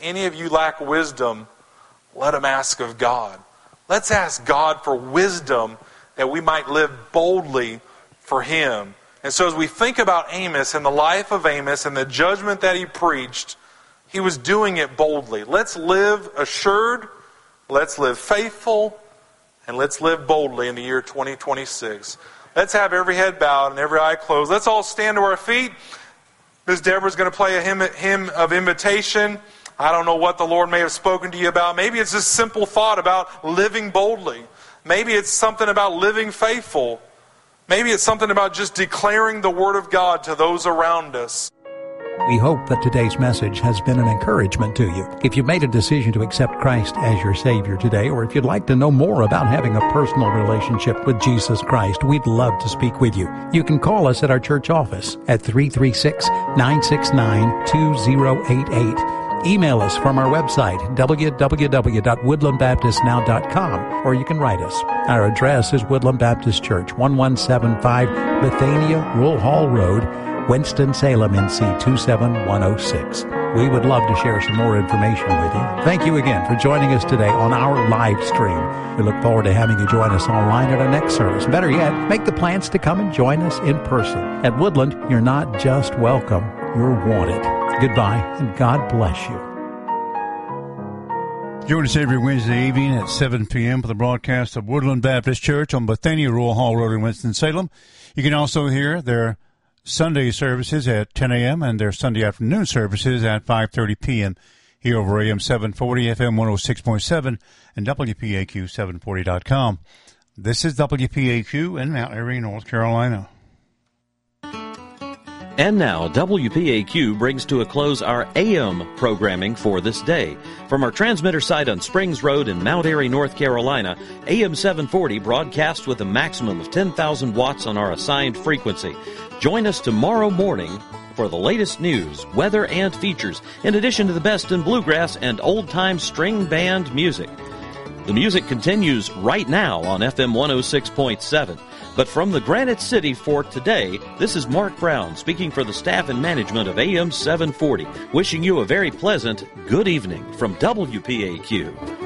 any of you lack wisdom, let him ask of God. Let's ask God for wisdom that we might live boldly for him. And so as we think about Amos and the life of Amos and the judgment that he preached, he was doing it boldly. Let's live assured, let's live faithful, and let's live boldly in the year 2026. Let's have every head bowed and every eye closed. Let's all stand to our feet. Ms. Deborah's going to play a hymn of invitation. I don't know what the Lord may have spoken to you about. Maybe it's just simple thought about living boldly. Maybe it's something about living faithful. Maybe it's something about just declaring the Word of God to those around us. We hope that today's message has been an encouragement to you. If you've made a decision to accept Christ as your Savior today, or if you'd like to know more about having a personal relationship with Jesus Christ, we'd love to speak with you. You can call us at our church office at 336-969-2088. Email us from our website, www.woodlandbaptistnow.com, or you can write us. Our address is Woodland Baptist Church, 1175 Bethania Rural Hall Road, Winston-Salem, NC 27106. We would love to share some more information with you. Thank you again for joining us today on our live stream. We look forward to having you join us online at our next service. Better yet, make the plans to come and join us in person. At Woodland, you're not just welcome, you're wanted. Goodbye, and God bless you. Join us every Wednesday evening at 7 p.m. for the broadcast of Woodland Baptist Church on Bethania Rural Hall Road in Winston-Salem. You can also hear their Sunday services at 10 a.m. and their Sunday afternoon services at 5:30 p.m. here over AM 740, FM 106.7, and WPAQ740.com. This is WPAQ in Mount Airy, North Carolina. And now, WPAQ brings to a close our AM programming for this day. From our transmitter site on Springs Road in Mount Airy, North Carolina, AM 740 broadcasts with a maximum of 10,000 watts on our assigned frequency. Join us tomorrow morning for the latest news, weather, and features, in addition to the best in bluegrass and old-time string band music. The music continues right now on FM 106.7. But from the Granite City for today, this is Mark Brown speaking for the staff and management of AM 740, wishing you a very pleasant good evening from WPAQ.